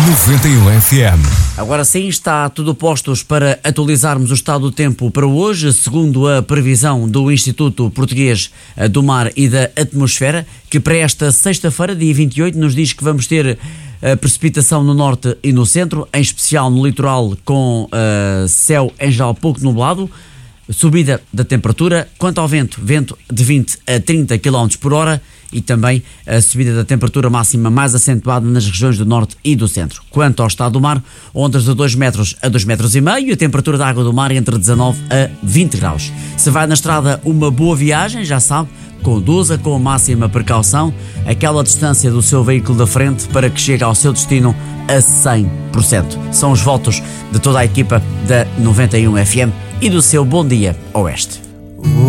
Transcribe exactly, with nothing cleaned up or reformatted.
noventa e um F M. Agora sim, está tudo postos para atualizarmos o estado do tempo para hoje, segundo a previsão do Instituto Português do Mar e da Atmosfera, que para esta sexta-feira, dia vinte e oito, nos diz que vamos ter a precipitação no norte e no centro, em especial no litoral, com uh, céu em geral pouco nublado, subida da temperatura. Quanto ao vento, vento de vinte a trinta quilómetros por hora e também a subida da temperatura máxima mais acentuada nas regiões do norte e do centro. Quanto ao estado do mar, ondas de dois metros a dois metros e meio, a temperatura da água do mar entre dezanove a vinte graus. Se vai na estrada, uma boa viagem, já sabe, conduza com a máxima precaução, aquela distância do seu veículo da frente para que chegue ao seu destino a cem por cento. São os votos de toda a equipa da noventa e um F M e do seu Bom Dia Oeste.